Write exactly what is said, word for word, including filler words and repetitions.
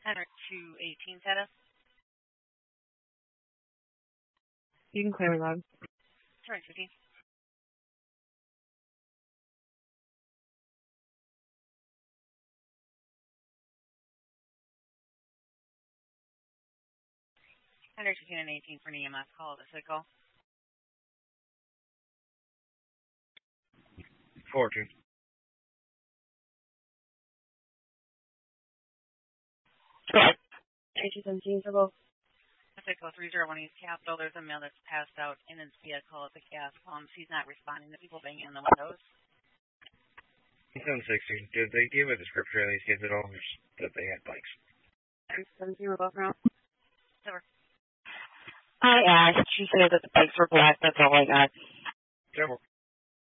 Henrik two eighteen status. You can clear me, log. Sorry, fifteen. Henrik fifteen and eighteen for an E M S call. This is a call. fourteen. Correct. eighteen seventeen for both. Pacific three zero one East Capitol. There's a male that's passed out in his vehicle at the gas pumps. He's not responding to people banging in the windows. seven sixteen. Did they give a description of these kids at all? Or just that they had bikes? seventeen, we're both around. Never. I asked. She said that the bikes were black. That's all I got. Several.